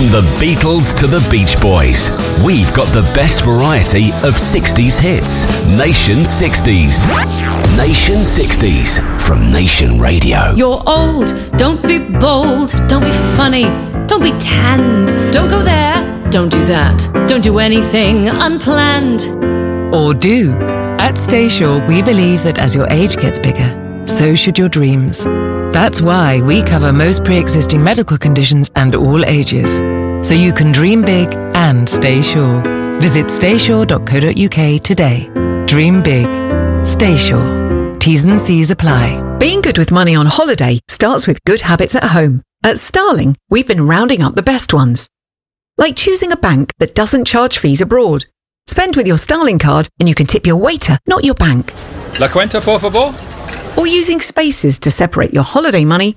From the Beatles to the Beach Boys, we've got the best variety of 60s hits. Nation 60s. Nation 60s from Nation Radio. You're old, don't be bold, don't be funny, don't be tanned, don't go there, don't do that, don't do anything unplanned. Or do. At Staysure, we believe that as your age gets bigger, so should your dreams. That's why we cover most pre-existing medical conditions and all ages. So you can dream big and stay sure. Visit staysure.co.uk today. Dream big. Stay sure. T's and C's apply. Being good with money on holiday starts with good habits at home. At Starling, we've been rounding up the best ones. Like choosing a bank that doesn't charge fees abroad. Spend with your Starling card and you can tip your waiter, not your bank. La cuenta, por favor. Or using spaces to separate your holiday money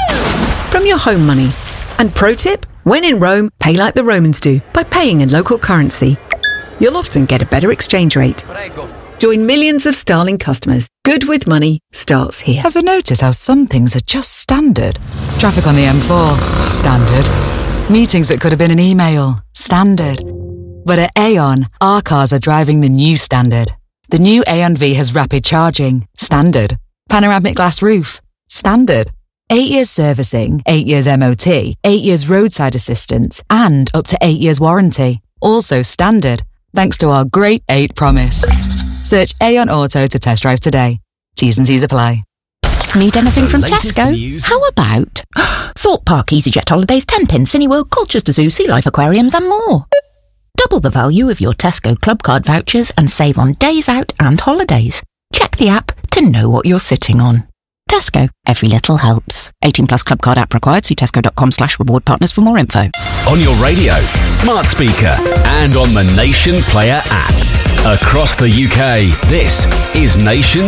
from your home money. And pro tip, when in Rome, pay like the Romans do by paying in local currency. You'll often get a better exchange rate. Join millions of Starling customers. Good with money starts here. Ever notice how some things are just standard? Traffic on the M4, standard. Meetings that could have been an email, standard. But at Aon, our cars are driving the new standard. The new Aon V has rapid charging, standard. Panoramic glass roof, standard. 8 years servicing, 8 years MOT, 8 years roadside assistance, and up to 8 years warranty. Also standard, thanks to our Great 8 promise. Search Aon Auto to test drive today. T's and C's apply. Need anything from Tesco? How about Thorpe Park EasyJet Holidays, 10-pin Cineworld, Colchester Zoo, Sea Life Aquariums and more. Double the value of your Tesco Club Card vouchers and save on days out and holidays. Check the app to know what you're sitting on. Tesco, every little helps. 18 plus Club Card app required. See tesco.com/reward partners for more info. On your radio, smart speaker, and on the Nation Player app. Across the UK, this is Nation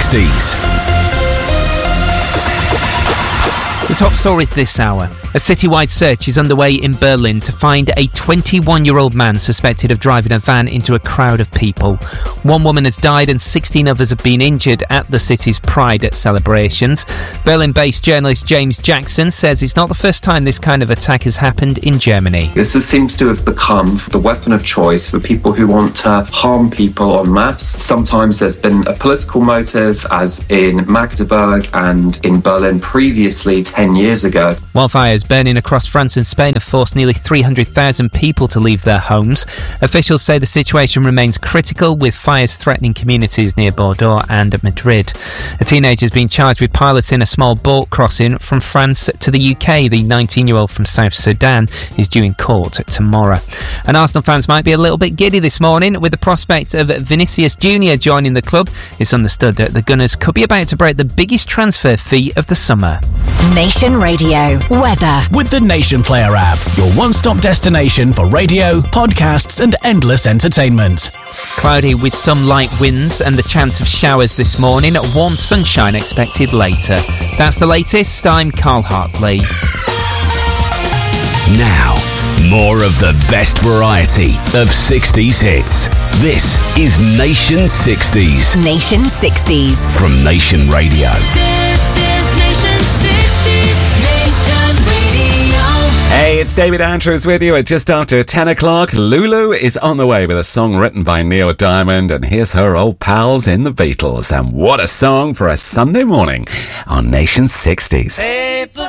60s. The top stories this hour. A citywide search is underway in Berlin to find a 21-year-old man suspected of driving a van into a crowd of people. One woman has died and 16 others have been injured at the city's Pride celebrations. Berlin-based journalist James Jackson says it's not the first time this kind of attack has happened in Germany. This seems to have become the weapon of choice for people who want to harm people en masse. Sometimes there's been a political motive, as in Magdeburg and in Berlin previously 10 years ago. Wildfires burning across France and Spain have forced nearly 300,000 people to leave their homes. Officials say the situation remains critical, with fires threatening communities near Bordeaux and Madrid. A teenager has been charged with piloting a small boat crossing from France to the UK. The 19-year-old from South Sudan is due in court tomorrow. And Arsenal fans might be a little bit giddy this morning with the prospect of Vinicius Jr. joining the club. It's understood that the Gunners could be about to break the biggest transfer fee of the summer. Nation Radio weather. With the Nation Player app, your one-stop destination for radio, podcasts and endless entertainment. Cloudy with some light winds and the chance of showers this morning. Warm sunshine expected later. That's the latest. I'm Carl Hartley. Now, more of the best variety of 60s hits. This is Nation 60s. Nation 60s. From Nation Radio. This is Nation 60s. Nation Radio. Hey, it's David Andrews with you at just after 10 o'clock. Lulu is on the way with a song written by Neil Diamond, and here's her old pals in the Beatles. And what a song for a Sunday morning on Nation 60s. Hey.